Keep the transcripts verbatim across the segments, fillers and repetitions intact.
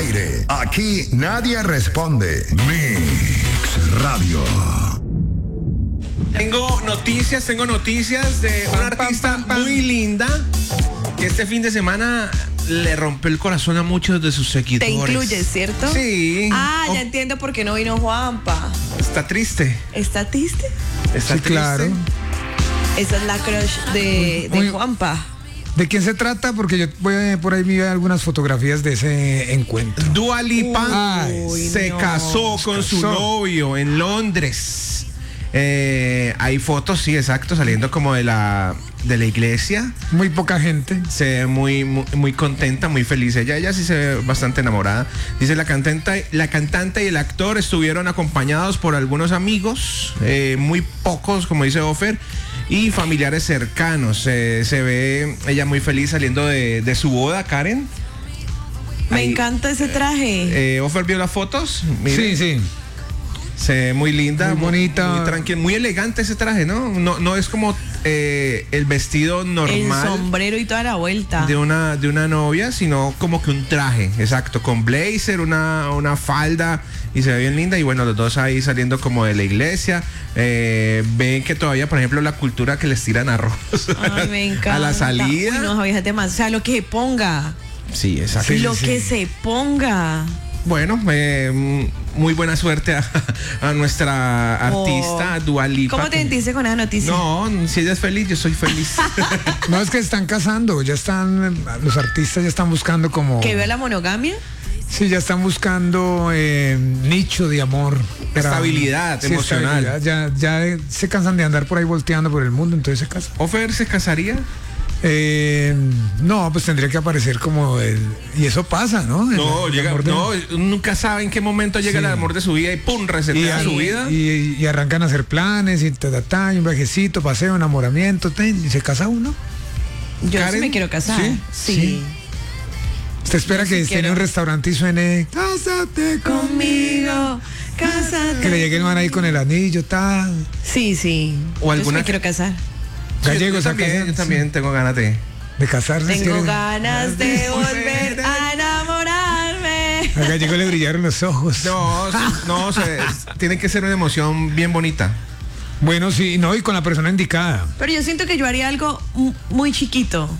aire. Aquí nadie responde. Mix Radio. Tengo noticias, tengo noticias de una artista muy linda que este fin de semana le rompió el corazón a muchos de sus seguidores. Te incluyes, ¿cierto? Sí. Ah, ya Oh, entiendo por qué no vino Juanpa. está triste. ¿Está triste? Está Sí, triste. claro. Esa es la crush de, de Muy- Juanpa. ¿De quién se trata? Porque yo voy a, por ahí vi algunas fotografías de ese encuentro. Dua Lipa Uy, se no. casó Se con su casó. novio en Londres. Eh, hay fotos, sí, exacto, saliendo como de la de la iglesia. Muy poca gente. Se ve muy, muy, muy contenta, muy feliz. Ella, ella sí se ve bastante enamorada. Dice la cantante, la cantante y el actor estuvieron acompañados por algunos amigos, eh, muy pocos, como dice Ofer, y familiares cercanos. Eh, se ve ella muy feliz saliendo de, de su boda, Karen. Me Ahí, encanta ese traje. Eh, Ofer vio las fotos. Mire, Sí, sí. se ve muy linda, Muy bonita. muy, tranquila, muy elegante ese traje, ¿no? No, no es como eh, el vestido El normal sombrero y toda la vuelta. de una de una novia, sino como que un traje, exacto, con blazer, una, una falda, y se ve bien linda. Y bueno, los dos ahí saliendo como de la iglesia. Eh, ven que todavía, por ejemplo, la cultura que les tiran arroz Ay, me encanta. a la salida. Uy, no, Javier, es demasiado. O sea, lo que se ponga. Sí, exacto. lo sí. que se ponga. Bueno, eh, muy buena suerte a, a nuestra artista, Oh. Dua Lipa. ¿Cómo te sentiste con esa noticia? No, si ella es feliz, yo soy feliz. No, es que están casando, ya están, los artistas ya están buscando como... ¿Que veo la monogamia? Sí, ya están buscando eh, nicho de amor. Para- Estabilidad emocional. estabilidad. Ya, ya se cansan de andar por ahí volteando por el mundo, entonces se casan. ¿Ofer se casaría? Eh, no, pues tendría que aparecer como el... Y eso pasa, ¿no? El- No, el llega, amor de- no, nunca sabe en qué momento llega Sí. el amor de su vida y pum, resetea Y, su vida. y, y arrancan a hacer planes y ta, ta, ta, y un viajecito, paseo, enamoramiento, ten, y se casa uno. Yo sí Karen, me quiero casar. ¿sí? Sí. Sí. Usted espera Yo que sí esté en quiero. un restaurante y suene Cásate conmigo. Conmigo, cásate. Que le llegue el man ahí con el anillo, tal. Sí, sí. O Yo sí alguna- me quiero casar. Gallegos yo a también, casar, yo también sí. tengo ganas de. De casarse. Tengo ¿quiere? ganas de volver a enamorarme. A Gallego le brillaron los ojos. No, no, se- tiene que ser una emoción bien bonita. Bueno, sí, no, y con la persona indicada. Pero yo siento que yo haría algo m- muy chiquito.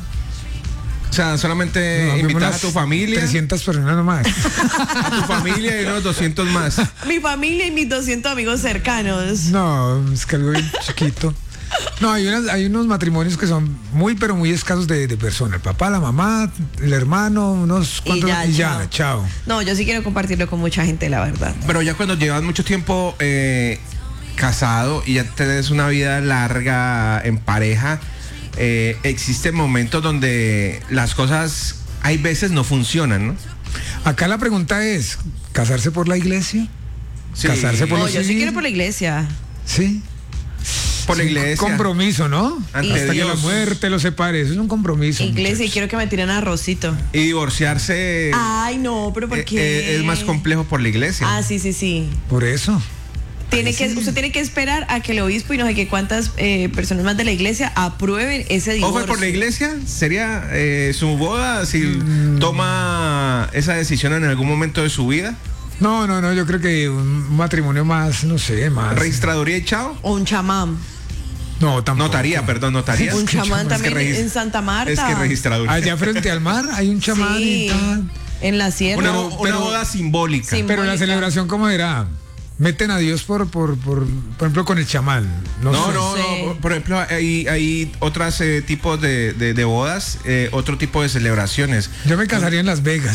O sea, solamente No, invitar a unas tu familia, trescientas personas nomás. a tu familia y unos doscientos más. Mi familia y mis doscientos amigos cercanos. No, es que algo bien chiquito. No, hay, unas, hay unos matrimonios que son muy, pero muy escasos de, de personas. El papá, la mamá, el hermano, unos Y cuantos. ya, y ya, chao. chao. No, yo sí quiero compartirlo con mucha gente, la verdad. Pero ya cuando llevas mucho tiempo eh, casado y ya tenés una vida larga en pareja, eh, existen momentos donde las cosas hay veces no funcionan, ¿no? Acá la pregunta es, ¿casarse por la iglesia? Sí. Casarse por No, los yo sí civiles. quiero por la iglesia. Sí. Por la Sí, iglesia. Compromiso, ¿no? Ante Hasta que la Dios. muerte los separe. Eso es un compromiso. Iglesia y muchachos. quiero que me tiren arrocito. Y divorciarse Ay, no, pero ¿por eh, qué? eh, es más complejo por la iglesia. Ah, sí, sí, sí. Por eso. Tiene que, usted tiene que esperar a que el obispo y no sé qué cuántas eh, personas más de la iglesia aprueben ese divorcio. Ofer por la iglesia sería eh, su boda si Mm. toma esa decisión en algún momento de su vida. No, no, no, yo creo que un matrimonio más, no sé, más. Registraduría y chao. O un chamán. No, tampoco. Notaría, perdón, notaría. Un chamán Es que también regis- en Santa Marta. Es que registraduría. Allá frente al mar hay un chamán Sí, y tal. en la sierra. Una, Pero- una pero- boda simbólica. Sí. Pero la Simbólica. celebración, ¿cómo era? Meten a Dios por, por, por, por ejemplo, con el chamán. No, No, sé. no, sé. no. Por ejemplo, hay, hay otros eh, tipos de, de- de bodas, eh, otro tipo de celebraciones. Yo me casaría en Las Vegas.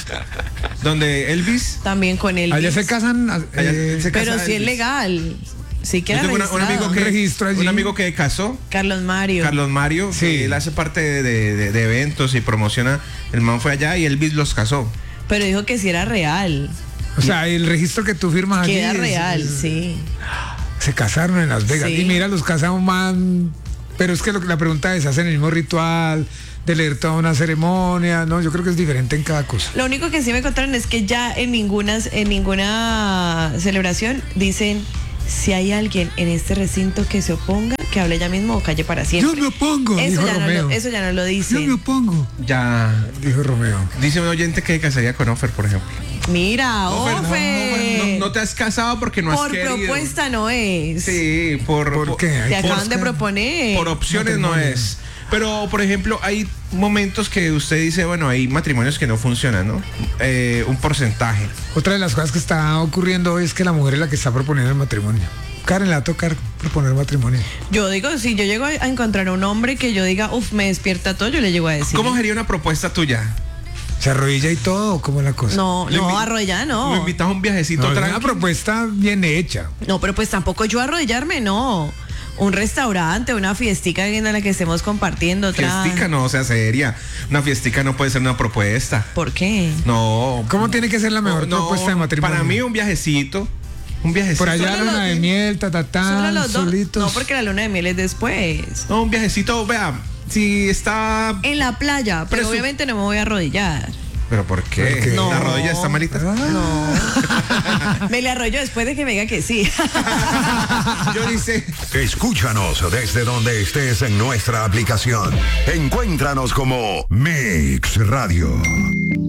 Donde Elvis. También con él. Allá se casan. allá eh, se casa Pero si es Elvis. legal. Sí Yo queda tengo una- un registrado. amigo que Registro allí. un amigo que casó, Carlos Mario. Carlos Mario, Sí. que él hace parte de, de- de eventos y promociona. El man fue allá y Elvis los casó. Pero dijo que si era real. o sea, el registro que tú firmas allí. Queda es- real, es- sí. Se casaron en Las Vegas. Sí. Y mira, los casaron más. Pero es que lo que la pregunta es: ¿hacen el mismo ritual? De leer toda una ceremonia. No, yo creo que es diferente en cada cosa. Lo único que sí me contaron es que ya en ninguna, en ninguna celebración dicen, si hay alguien en este recinto que se oponga, que hable ella mismo o calle para Yo siempre. me opongo, Eso dijo ya, no Romeo. lo, eso ya no lo Yo me dicen. opongo, Ya. dijo Romeo. Dice un oyente que casaría con Ofer, por ejemplo. Mira, Ofer, no, Ofe. no, no te has casado porque no has Por querido. propuesta no es. Sí, por, ¿Por qué? Te Hay que acaban de buscar- proponer. por opciones no Matrimonio. es. Pero, por ejemplo, hay momentos que usted dice, bueno, hay matrimonios que no funcionan, ¿no? Eh, un porcentaje. Otra de las cosas que está ocurriendo hoy es que la mujer es la que está proponiendo el matrimonio. Karen le va a tocar proponer matrimonio. Yo digo, si yo llego a encontrar un hombre que yo diga, uff, me despierta todo, yo le llego a decir. ¿Cómo sería una propuesta tuya? ¿Se arrodilla y todo o cómo es la cosa? No, Lo no, invi- arrodillar Lo no. invitas a un viajecito No, es una tranquilo. propuesta bien hecha. No, pero pues tampoco yo arrodillarme, no. Un restaurante, una fiestica en la que estemos compartiendo. Otra... Fiestica no, o sea, seria. Una fiestica no puede ser una propuesta. ¿Por qué? No. ¿Cómo tiene que ser la mejor No, propuesta de matrimonio? Para mí un viajecito. Un viajecito. Por allá Solo luna los de de- miel, ta, ta, Solo ta, los dos. solitos. No, porque la luna de miel es después. No, un viajecito, vea, si está... En la playa, pero Presu- obviamente no me voy a arrodillar. ¿Pero por qué? ¿Por qué? ¿La No. rodilla está malita? Ah, Me le arroyo después de que me diga que sí. Yo dice... Escúchanos desde donde estés en nuestra aplicación. Encuéntranos como Mix Radio.